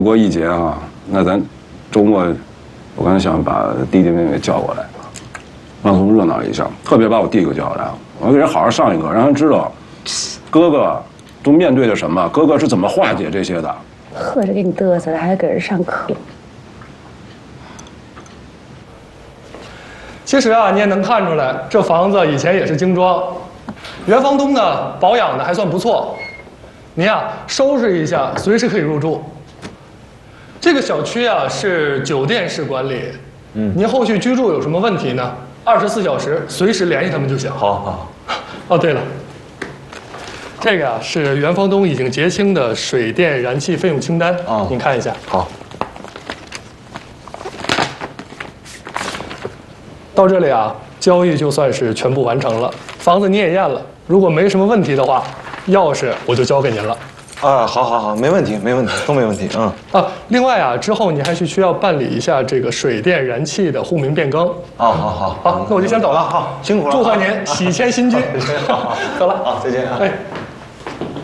过一节啊，那咱周末，我刚才想把弟弟妹妹叫过来，让他们热闹一下，特别把我弟哥叫来，我要给人好好上一课，让他知道，哥哥都面对着什么，哥哥是怎么化解这些的。 喝着给你嘚瑟的，还给人上课。 其实啊，你也能看出来，这房子以前也是精装，原房东呢保养的还算不错。您啊收拾一下，随时可以入住。这个小区啊是酒店式管理，您后续居住有什么问题呢？24小时随时联系他们就行。 好。 哦，对了，这个啊是原房东已经结清的水电燃气费用清单，您看一下。 好。 到这里啊，交易就算是全部完成了，房子你也验了。如果没什么问题的话，钥匙我就交给您了。 啊，好，没问题，都没问题。 另外啊，之后你还需要办理一下这个水电燃气的户名变更。 好， 那我就先走了。 好，辛苦了。 祝贺您喜迁新居。 好， 走了。 好，再见啊。 哎。